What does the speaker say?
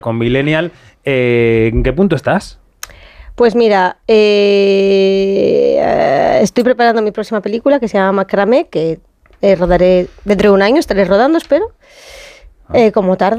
con Millennial. ¿En qué punto estás? Pues mira, estoy preparando mi próxima película que se llama Macramé, que rodaré dentro de un año, estaré rodando, espero. Como tarde.